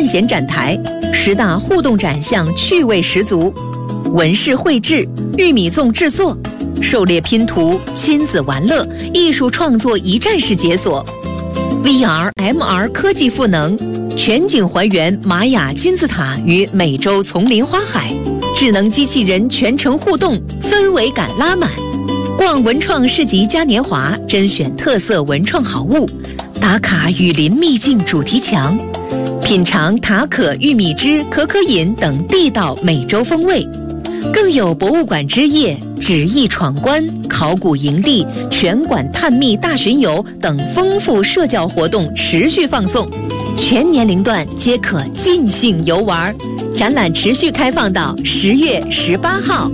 闲展台，10大互动展项趣味十足，纹饰绘制、玉米粽制作、狩猎拼图、亲子玩乐、艺术创作一站式解锁。VR、MR 科技赋能，全景还原玛雅金字塔与美洲丛林花海，智能机器人全程互动，氛围感拉满。逛文创市集嘉年华，甄选特色文创好物，打卡雨林秘境主题墙，品尝塔可玉米汁、可可饮等地道美洲风味。更有博物馆之夜、纸艺闯关、考古营地、全馆探秘大巡游等丰富社交活动持续放送，全年龄段皆可尽兴游玩。展览持续开放到10月18号。